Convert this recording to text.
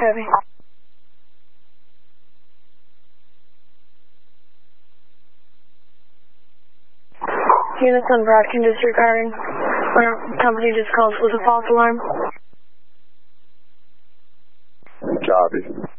Copy. Units on Bradkin disregarding. Our company just calls with a false alarm. Copy.